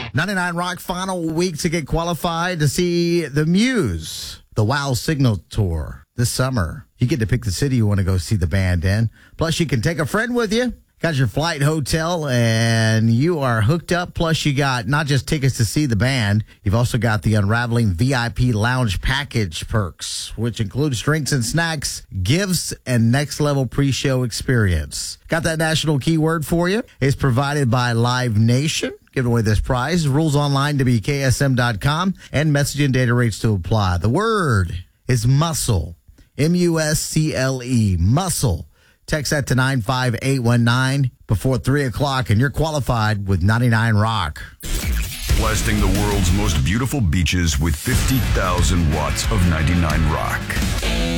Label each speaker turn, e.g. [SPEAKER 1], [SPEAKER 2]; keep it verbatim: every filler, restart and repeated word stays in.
[SPEAKER 1] ninety-nine Rock final week to get qualified to see the Muse, the Wow Signal Tour this summer. You get to pick the city you want to go see the band in. Plus, you can take a friend with you. Got your flight, hotel, and you are hooked up. Plus, you got not just tickets to see the band, you've also got the Unraveling V I P Lounge Package perks, which includes drinks and snacks, gifts, and next-level pre-show experience. Got that national keyword for you. It's provided by Live Nation. Give away this prize. Rules online to be K S M dot com, and messaging data rates to apply. The word is muscle. M U S C L E. Muscle. Text that to nine five eight one nine before three o'clock, and you're qualified with ninety-nine Rock.
[SPEAKER 2] Blasting the world's most beautiful beaches with fifty thousand watts of ninety-nine Rock.